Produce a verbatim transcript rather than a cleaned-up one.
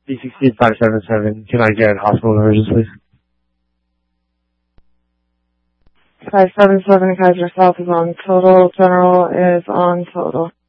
D sixteen five seven seven. Can I get hospital emergency? five seven seven Kaiser South is on total. General is on total.